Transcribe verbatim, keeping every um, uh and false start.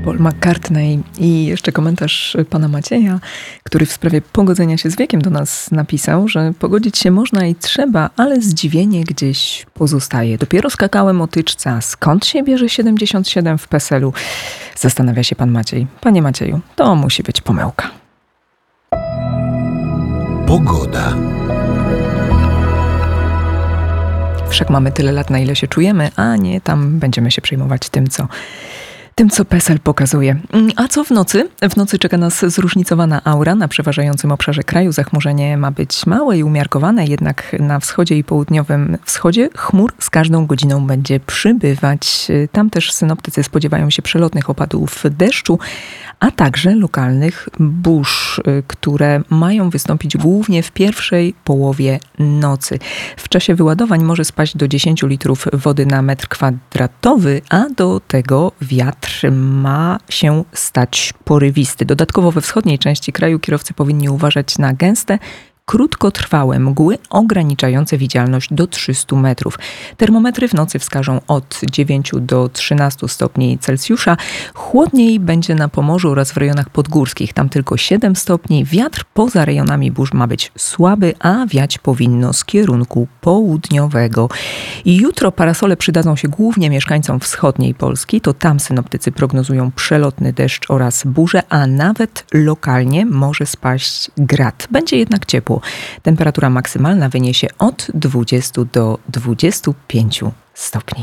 Paul McCartney i jeszcze komentarz pana Macieja, który w sprawie pogodzenia się z wiekiem do nas napisał, że pogodzić się można i trzeba, ale zdziwienie gdzieś pozostaje. Dopiero skakałem o tyczce, a skąd się bierze siedemdziesiąt siedem w PESEL-u? Zastanawia się pan Maciej. Panie Macieju, to musi być pomyłka. Pogoda. Wszak mamy tyle lat, na ile się czujemy, a nie tam będziemy się przejmować tym, co Tym, co PESEL pokazuje. A co w nocy? W nocy czeka nas zróżnicowana aura. Na przeważającym obszarze kraju zachmurzenie ma być małe i umiarkowane, jednak na wschodzie i południowym wschodzie chmur z każdą godziną będzie przybywać. Tam też synoptycy spodziewają się przelotnych opadów deszczu, a także lokalnych burz, które mają wystąpić głównie w pierwszej połowie nocy. W czasie wyładowań może spaść do dziesięć litrów wody na metr kwadratowy, a do tego wiatr ma się stać porywisty. Dodatkowo we wschodniej części kraju kierowcy powinni uważać na gęste, krótkotrwałe mgły ograniczające widzialność do trzystu metrów. Termometry w nocy wskażą od dziewięciu do trzynastu stopni Celsjusza. Chłodniej będzie na Pomorzu oraz w rejonach podgórskich. Tam tylko siedem stopni. Wiatr poza rejonami burz ma być słaby, a wiać powinno z kierunku południowego. I jutro parasole przydadzą się głównie mieszkańcom wschodniej Polski. To tam synoptycy prognozują przelotny deszcz oraz burze, a nawet lokalnie może spaść grad. Będzie jednak ciepło. Temperatura maksymalna wyniesie od dwudziestu do dwudziestu pięciu stopni.